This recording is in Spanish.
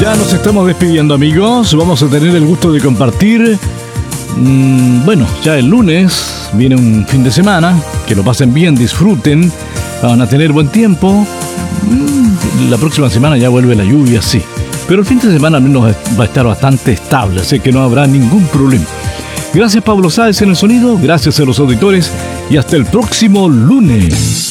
Ya nos estamos despidiendo, amigos. Vamos a tener el gusto de compartir. Bueno, ya el lunes viene un fin de semana. Que lo pasen bien, disfruten. Van a tener buen tiempo. La próxima semana ya vuelve la lluvia, sí. Pero el fin de semana al menos va a estar bastante estable, así que no habrá ningún problema. Gracias, Pablo Sáez en el sonido. Gracias a los auditores. Y hasta el próximo lunes.